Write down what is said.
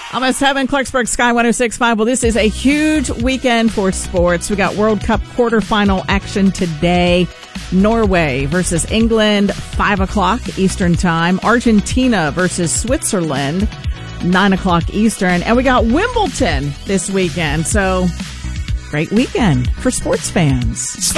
Almost 7, Clarksburg Sky 106.5. Well, this is a huge weekend for sports. We got World Cup quarterfinal action today. Norway versus England, 5 o'clock Eastern time. Argentina versus Switzerland, 9 o'clock Eastern. And we got Wimbledon this weekend. So, great weekend for sports fans.